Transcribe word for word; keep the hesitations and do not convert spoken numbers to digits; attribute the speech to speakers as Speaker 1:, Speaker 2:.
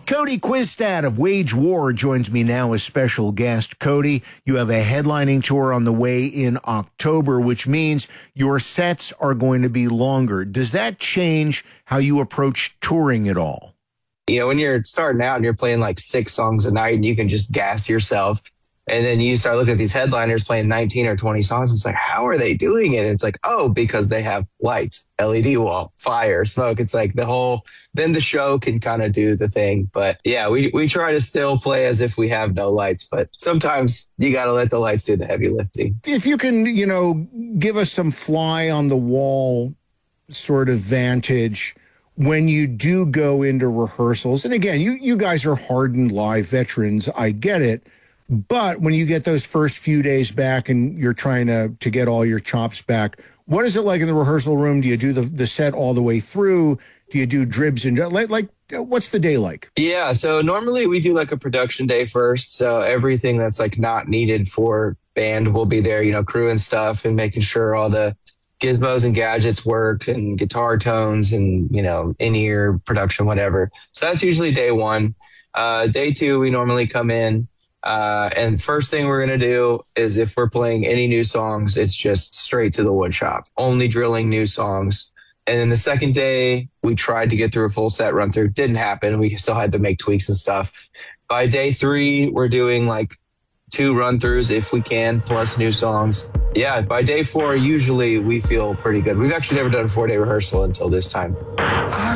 Speaker 1: Cody Quistad of Wage War joins me now as special guest. Cody, you have a headlining tour on the way in October, which means your sets are going to be longer. Does that change how you approach touring at all?
Speaker 2: You know, when you're starting out and you're playing like six songs a night and you can just gas yourself, and then you start looking at these headliners playing nineteen or twenty songs, it's like, how are they doing it? And it's like, oh, because they have lights, L E D wall, fire, smoke. It's like the whole, then the show can kind of do the thing. But yeah, we, we try to still play as if we have no lights, but sometimes you got to let the lights do the heavy lifting.
Speaker 1: If you can, you know, give us some fly on the wall sort of vantage when you do go into rehearsals. And again, you, you guys are hardened live veterans. I get it. But when you get those first few days back and you're trying to, to get all your chops back, what is it like in the rehearsal room? Do you do the, the set all the way through? Do you do dribs and like, like what's the day like?
Speaker 2: Yeah, so normally we do like a production day first. So everything that's like not needed for band will be there, you know, crew and stuff, and making sure all the gizmos and gadgets work and guitar tones and, you know, in-ear production, whatever. So that's usually day one. Uh, day two, we normally come in. Uh, and first thing we're going to do is if we're playing any new songs, it's just straight to the wood shop, only drilling new songs. And then the second day, we tried to get through a full set run through. Didn't happen. We still had to make tweaks and stuff. By day three, we're doing like two run throughs if we can, plus new songs. Yeah, by day four, usually we feel pretty good. We've actually never done a four day rehearsal until this time.